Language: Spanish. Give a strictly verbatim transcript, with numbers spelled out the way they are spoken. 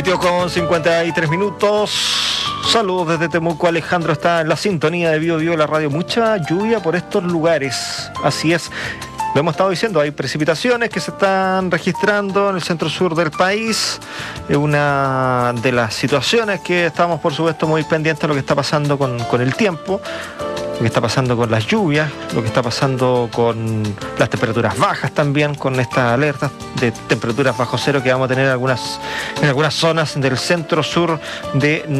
veintidós con cincuenta y tres minutos. Saludos desde Temuco. Alejandro está en la sintonía de Bio Bio, la radio. Mucha lluvia por estos lugares. Así es. Lo hemos estado diciendo, hay precipitaciones que se están registrando en el centro sur del país. Es una de las situaciones que estamos, por supuesto, muy pendientes de lo que está pasando con, con el tiempo, lo que está pasando con las lluvias, lo que está pasando con las temperaturas bajas también, con estas alertas de temperaturas bajo cero que vamos a tener en algunas, en algunas zonas del centro sur de